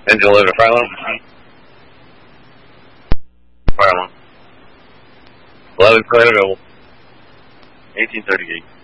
Engine delivered to Franklin. Franklin. 11 clear available. 1838.